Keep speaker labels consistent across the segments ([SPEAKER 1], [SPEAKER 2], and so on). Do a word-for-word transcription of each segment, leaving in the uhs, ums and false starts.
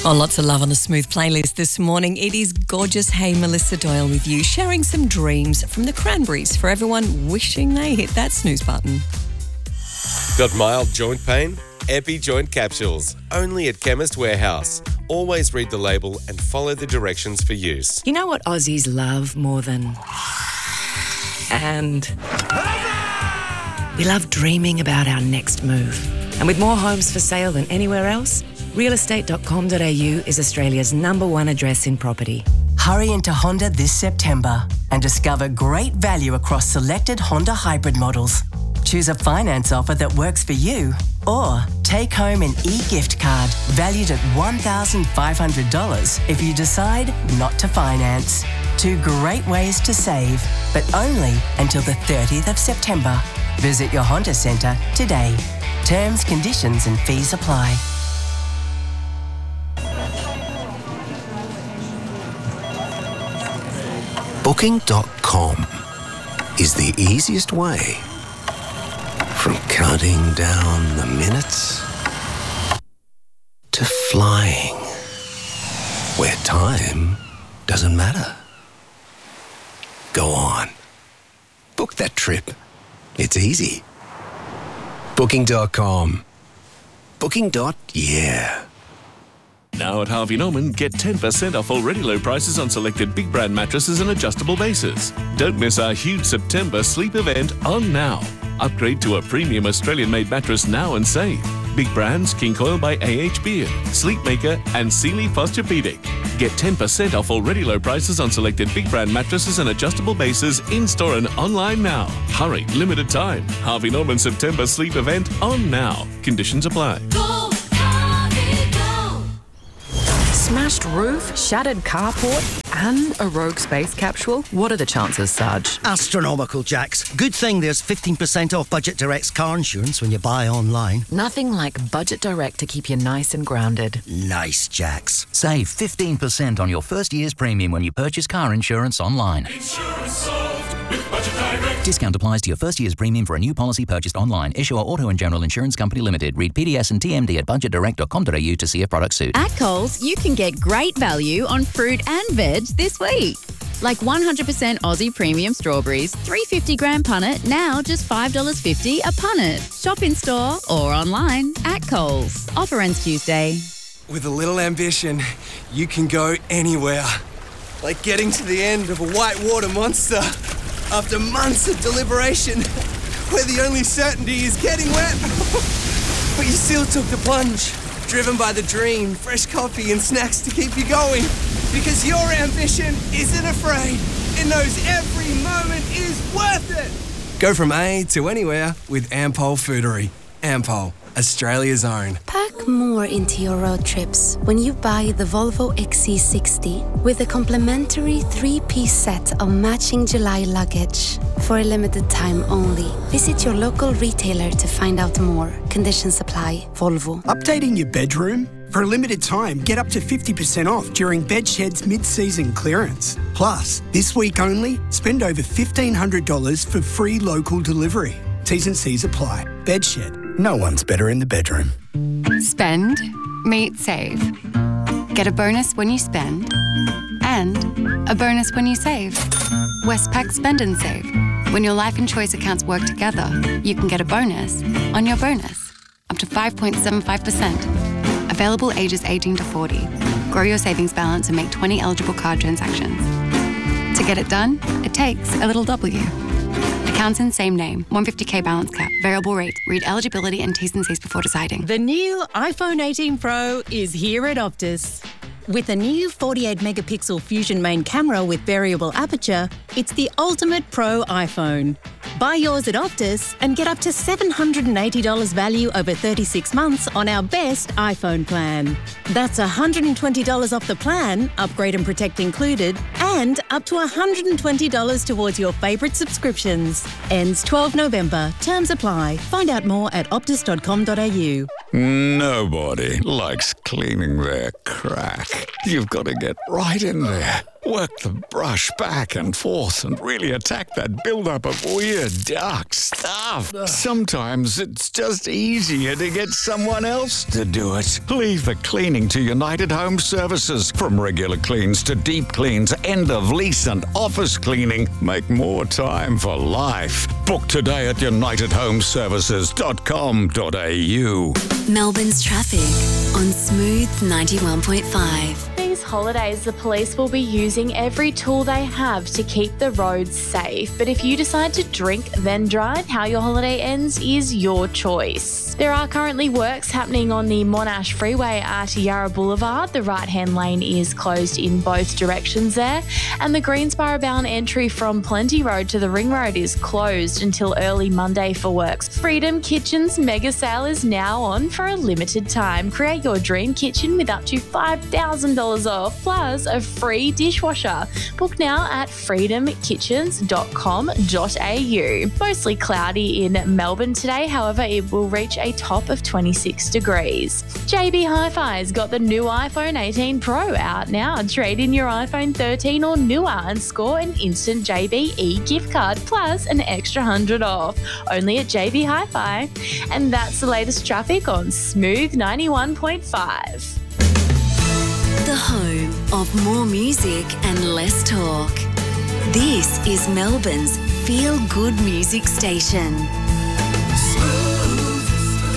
[SPEAKER 1] Oh, lots of love on the Smooth playlist this morning. It is gorgeous. Hey, Melissa Doyle with you, sharing some dreams from the Cranberries for everyone wishing they hit that snooze button.
[SPEAKER 2] Got mild joint pain? Epi Joint Capsules, only at Chemist Warehouse. Always read the label and follow the directions for use.
[SPEAKER 3] You know what Aussies love more than... And... We love dreaming about our next move. And with more homes for sale than anywhere else, real estate dot com dot a u is Australia's number one address in property.
[SPEAKER 4] Hurry into Honda this September and discover great value across selected Honda hybrid models. Choose a finance offer that works for you, or take home an e-gift card valued at one thousand five hundred dollars if you decide not to finance. Two great ways to save, but only until the thirtieth of September. Visit your Honda Centre today. Terms, conditions and fees apply.
[SPEAKER 5] Booking dot com is the easiest way from counting down the minutes to flying, where time doesn't matter. Go on. Book that trip. It's easy. Booking dot com. Booking. Yeah.
[SPEAKER 6] Now at Harvey Norman, get ten percent off already low prices on selected big brand mattresses and adjustable bases. Don't miss our huge September sleep event on now. Upgrade to a premium Australian-made mattress now and save. Big brands King Coil by A H Beard, Sleepmaker and Sealy Posturepedic. Get ten percent off already low prices on selected big brand mattresses and adjustable bases in-store and online now. Hurry, limited time. Harvey Norman September sleep event on now. Conditions apply.
[SPEAKER 7] Go, Harvey, go.
[SPEAKER 3] Smashed roof, shattered carport, and a rogue space capsule? What are the chances, Sarge?
[SPEAKER 8] Astronomical, Jax. Good thing there's fifteen percent off Budget Direct's car insurance when you buy online.
[SPEAKER 3] Nothing like Budget Direct to keep you nice and grounded.
[SPEAKER 8] Nice, Jax.
[SPEAKER 9] Save fifteen percent on your first year's premium when you purchase car insurance online.
[SPEAKER 7] Insurance solved with Budget Direct.
[SPEAKER 9] Discount applies to your first year's premium for a new policy purchased online. Issuer Auto and General Insurance Company Limited. Read P D S and T M D at budget direct dot com dot a u to see if products suit.
[SPEAKER 10] At Coles, you can get great value on fruit and veg this week. Like one hundred percent Aussie premium strawberries, three hundred fifty gram punnet, now just five dollars fifty a punnet. Shop in store or online at Coles. Offer ends Tuesday.
[SPEAKER 11] With a little ambition, you can go anywhere. Like getting to the end of a whitewater monster after months of deliberation, where the only certainty is getting wet. But you still took the plunge, driven by the dream, fresh coffee and snacks to keep you going. Because your ambition isn't afraid. It knows every moment is worth it. Go from A to anywhere with Ampol Foodery. Ampol, Australia's own.
[SPEAKER 12] Pack more into your road trips when you buy the Volvo X C sixty with a complimentary three-piece set of matching July luggage. For a limited time only. Visit your local retailer to find out more. Conditions apply. Volvo.
[SPEAKER 13] Updating your bedroom? For a limited time, get up to fifty percent off during Bedshed's mid-season clearance. Plus, this week only, spend over fifteen hundred dollars for free local delivery. T's and C's apply. Bedshed. No one's better in the bedroom.
[SPEAKER 14] Spend, meet, save. Get a bonus when you spend and a bonus when you save. Westpac Spend and Save. When your life and choice accounts work together, you can get a bonus on your bonus. Up to five point seven five percent. Available ages eighteen to forty. Grow your savings balance and make twenty eligible card transactions. To get it done, it takes a little W. Accounts in same name. one hundred fifty k balance cap. Variable rate. Read eligibility and T's and C's before deciding.
[SPEAKER 15] The new iPhone eighteen Pro is here at Optus. With a new forty-eight megapixel Fusion main camera with variable aperture, it's the ultimate pro iPhone. Buy yours at Optus and get up to seven hundred eighty dollars value over thirty-six months on our best iPhone plan. That's one hundred twenty dollars off the plan, upgrade and protect included, and up to one hundred twenty dollars towards your favourite subscriptions. Ends twelfth November. Terms apply. Find out more at optus dot com dot a u.
[SPEAKER 16] Nobody likes cleaning their crack. You've got to get right in there Work the brush back and forth and really attack that build-up of weird, dark stuff. Sometimes it's just easier to get someone else to do it. Leave the cleaning to United Home Services. From regular cleans to deep cleans, end of lease and office cleaning. Make more time for life. Book today at united home services dot com dot a u.
[SPEAKER 17] Melbourne's traffic on Smooth ninety-one point five.
[SPEAKER 18] These holidays, the police will be using every tool they have to keep the roads safe. But if you decide to drink, then drive, how your holiday ends is your choice. There are currently works happening on the Monash Freeway at Yarra Boulevard. The right-hand lane is closed in both directions there. And the Greensboro-bound entry from Plenty Road to the Ring Road is closed until early Monday for works. Freedom Kitchen's mega sale is now on for a limited time. Create your dream kitchen with up to five thousand dollars off, plus a free dishwasher. Book now at freedom kitchens dot com dot a u. Mostly cloudy in Melbourne today, however, it will reach a top of twenty-six degrees. J B Hi-Fi's got the new iPhone eighteen Pro out now. Trade in your iPhone thirteen or newer and score an instant J B e-gift card plus an extra hundred off. Only at J B Hi-Fi. And that's the latest traffic on Smooth ninety-one point five.
[SPEAKER 17] The home of more music and less talk. This is Melbourne's feel-good music station.
[SPEAKER 7] Smooth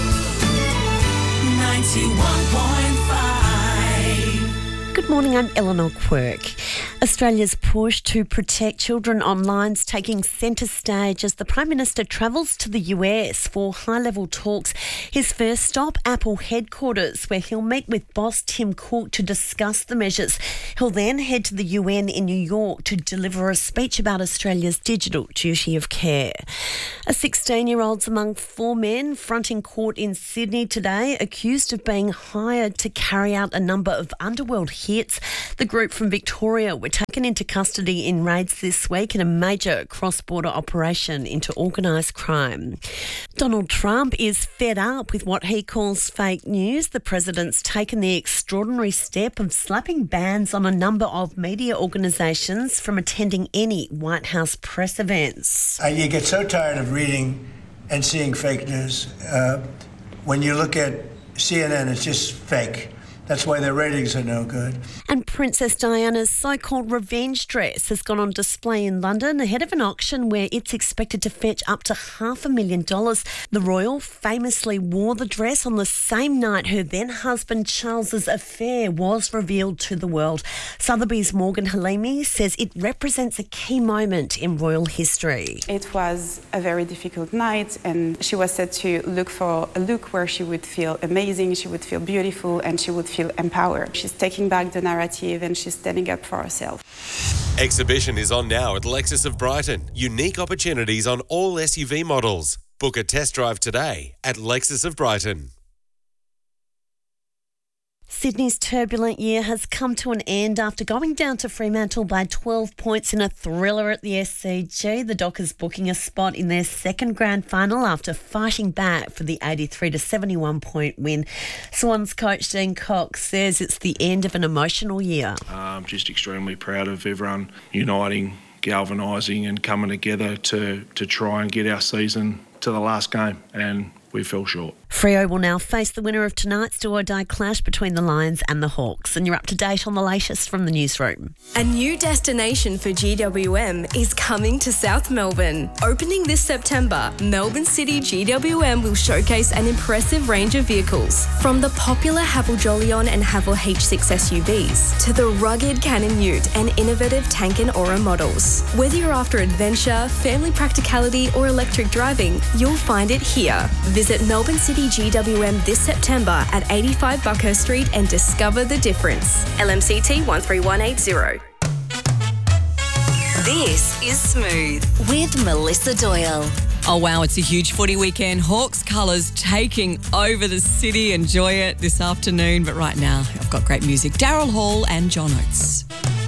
[SPEAKER 7] ninety-one point five.
[SPEAKER 19] Good morning, I'm Eleanor Quirk. Australia's push to protect children online's taking centre stage as the Prime Minister travels to the U S for high-level talks. His first stop, Apple headquarters, where he'll meet with boss Tim Cook to discuss the measures. He'll then head to the U N in New York to deliver a speech about Australia's digital duty of care. A sixteen-year-old's among four men fronting court in Sydney today, accused of being hired to carry out a number of underworld hits. The group from Victoria were taken into custody in raids this week in a major cross-border operation into organised crime. Donald Trump is fed up with what he calls fake news. The president's taken the extraordinary step of slapping bans on a number of media organisations from attending any White House press events.
[SPEAKER 20] Uh, you get so tired of reading and seeing fake news. Uh, when you look at C N N, it's just fake. That's why their ratings are no good.
[SPEAKER 19] And Princess Diana's so-called revenge dress has gone on display in London ahead of an auction where it's expected to fetch up to half a million dollars. The royal famously wore the dress on the same night her then-husband Charles's affair was revealed to the world. Sotheby's Morgan Halimi says it represents a key moment in royal history.
[SPEAKER 21] It was a very difficult night, and she was said to look for a look where she would feel amazing, she would feel beautiful, and she would feel empowered. She's taking back the narrative and she's standing up for herself.
[SPEAKER 2] Exhibition is on now at Lexus of Brighton. Unique opportunities on all S U V models. Book a test drive today at Lexus of Brighton.
[SPEAKER 19] Sydney's turbulent year has come to an end after going down to Fremantle by twelve points in a thriller at the S C G. The Dockers booking a spot in their second grand final after fighting back for the eighty-three to seventy-one point win. Swans coach Dean Cox says it's the end of an emotional year.
[SPEAKER 22] I'm just extremely proud of everyone uniting, galvanising and coming together to, to try and get our season to the last game, and we fell short.
[SPEAKER 19] Freo will now face the winner of tonight's do-or-die clash between the Lions and the Hawks. And you're up to date on the latest from the newsroom.
[SPEAKER 23] A new destination for G W M is coming to South Melbourne. Opening this September, Melbourne City G W M will showcase an impressive range of vehicles, from the popular Haval Jolion and Haval H six S U Vs to the rugged Cannon Ute and innovative Tank and Aura models. Whether you're after adventure, family practicality or electric driving, you'll find it here. Visit Melbourne City G W M this September at eighty-five Buckhurst Street and discover the difference. L M C T one three one eight zero.
[SPEAKER 17] This is Smooth with Melissa Doyle.
[SPEAKER 1] Oh wow, it's a huge footy weekend. Hawks colours taking over the city. Enjoy it this afternoon. But right now, I've got great music. Daryl Hall and John Oates.